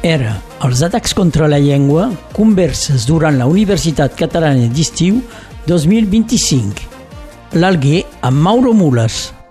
Era Els atacs contra la llengua, converses durant la Universitat Catalana d'Estiu 2025. L'Alguer amb Mauro Mules.